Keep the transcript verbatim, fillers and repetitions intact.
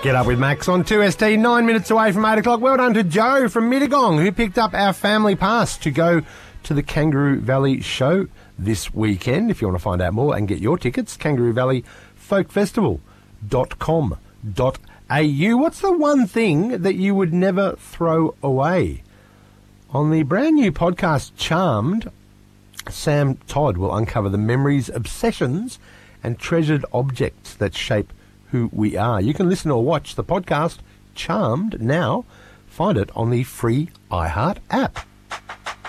Get up with Max on two S T, nine minutes away from eight o'clock. Well done to Joe from Mittagong, who picked up our family pass to go to the Kangaroo Valley show this weekend. If you want to find out more and get your tickets, kangaroo valley folk festival dot com dot a u. What's the one thing that you would never throw away? On the brand new podcast Charmed, Sam Todd will uncover the memories, obsessions and treasured objects that shape who we are. You can listen or watch the podcast Charmed now. Find it on the free iHeart app.